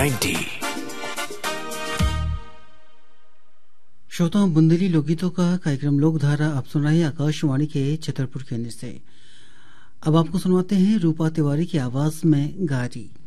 90। श्रोताओं, बुंदेली लोकगीतों का कार्यक्रम लोकधारा आप सुन रहे हैं आकाशवाणी के छतरपुर केंद्र से। अब आपको सुनवाते हैं रूपा तिवारी की आवाज में गारी।